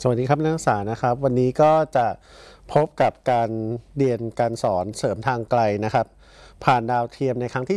สวัสดีครับนักศึกษานะครับวันนี้ก็จะพบกับการเรียนการสอนเสริมทางไกลนะครับผ่านดาวเทียมในครั้งที่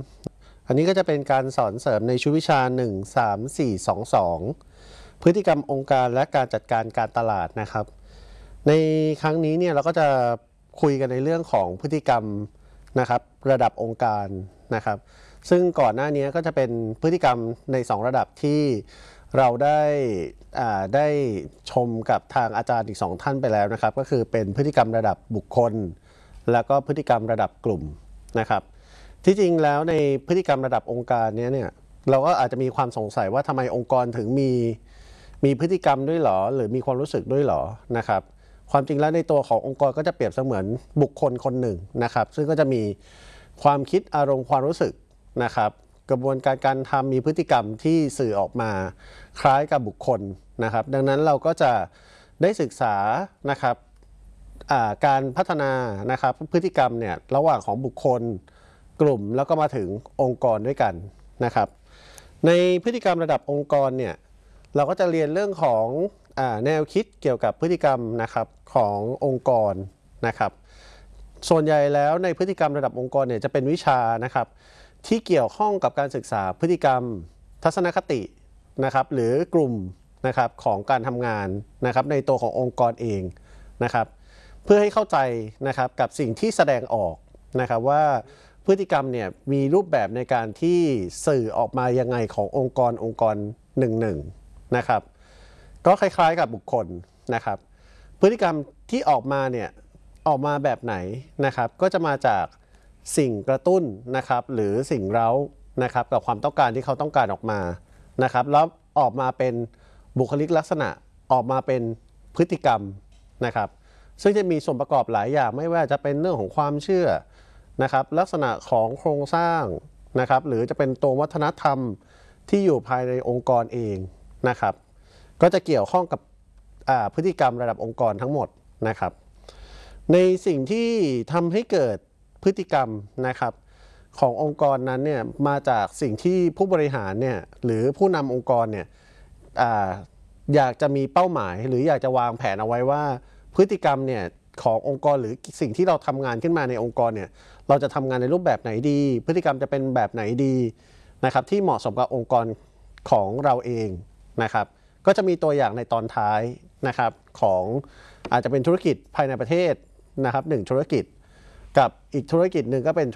3อันนี้ก็จะเป็นการสอนเสริมในชุดวิชา1 3 4 2 2พฤติกรรมองค์การและการจัดการการตลาดนะครับในครั้งนี้เนี่ยเราก็จะคุยกันในเรื่องของพฤติกรรมนะครับระดับองค์การนะครับซึ่งก่อนหน้านี้ก็จะเป็นพฤติกรรมใน2ระดับที่เราได้ชมกับทางอาจารย์อีก2ท่านไปแล้วนะครับก็คือเป็นพฤติกรรมระดับบุคคลแล้วก็พฤติกรรมระดับกลุ่มนะครับที่จริงแล้วในพฤติกรรมระดับองค์การนี้เนี่ยเราก็อาจจะมีความสงสัยว่าทำไมองค์กรถึงมีพฤติกรรมด้วยหรอหรือมีความรู้สึกด้วยหรอนะครับความจริงแล้วในตัวขององค์กรก็จะเปรียบเสมือนบุคคลคนหนึ่งนะครับซึ่งก็จะมีความคิดอารมณ์ความรู้สึกนะครับกระบวนการทำมีพฤติกรรมที่สื่อออกมาคล้ายกับบุคคลนะครับดังนั้นเราก็จะได้ศึกษานะครับการพัฒนานะครับพฤติกรรมเนี่ยระหว่างของบุคคลกลุ่มแล้วก็มาถึงองค์กรด้วยกันนะครับในพฤติกรรมระดับองค์กรเนี่ยเราก็จะเรียนเรื่องของแนวคิดเกี่ยวกับพฤติกรรมนะครับขององค์กรนะครับส่วนใหญ่แล้วในพฤติกรรมระดับองค์กรเนี่ยจะเป็นวิชานะครับที่เกี่ยวข้องกับการศึกษาพฤติกรรมทัศนคตินะครับหรือกลุ่มนะครับของการทำงานนะครับในตัวขององค์กรเองนะครับเพื่อให้เข้าใจนะครับกับสิ่งที่แสดงออกนะครับว่าพฤติกรรมเนี่ยมีรูปแบบในการที่สื่อออกมายังไงขององค์กรหนึ่งนะครับก็คล้ายๆกับบุคคลนะครับพฤติกรรมที่ออกมาเนี่ยออกมาแบบไหนนะครับก็จะมาจากสิ่งกระตุ้นนะครับหรือสิ่งเร้านะครับกับความต้องการที่เขาต้องการออกมานะครับแล้วออกมาเป็นบุคลิกลักษณะออกมาเป็นพฤติกรรมนะครับซึ่งจะมีส่วนประกอบหลายอย่างไม่ว่าจะเป็นเรื่องของความเชื่อนะครับลักษณะของโครงสร้างนะครับหรือจะเป็นตัววัฒนธรรมที่อยู่ภายในองค์กรเองนะครับก็จะเกี่ยวข้องกับพฤติกรรมระดับองค์กรทั้งหมดนะครับในสิ่งที่ทำให้เกิดพฤติกรรมนะครับขององค์กรนั้นเนี่ยมาจากสิ่งที่ผู้บริหารเนี่ยหรือผู้นำองค์กรเนี่ยอยากจะมีเป้าหมายหรืออยากจะวางแผนเอาไว้ว่าพฤติกรรมเนี่ยขององค์กรหรือสิ่งที่เราทำงานขึ้นมาในองค์กรเนี่ยเราจะทำงานในรูปแบบไหนดีพฤติกรรมจะเป็นแบบไหนดีนะครับที่เหมาะสมกับองค์กรของเราเองนะครับก็จะมีตัวอย่างในตอนท้ายนะครับของอาจจะเป็นธุรกิจภายในประเทศนะครับ1ธุรกิจกับอีกธุรกิจหนึ่งก็เป็น